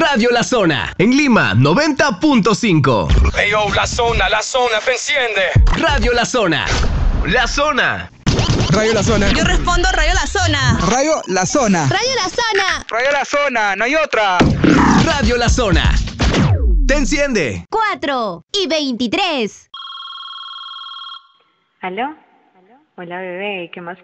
Radio La Zona, en Lima, 90.5. Hey, yo, la zona, se enciende. Radio La Zona. La Zona. Radio La Zona. Yo respondo Radio La Zona. Radio La Zona. Radio La Zona. Radio La Zona, no hay otra. Radio La Zona. Te enciende. 4:23. ¿Aló? Hola, bebé, ¿qué más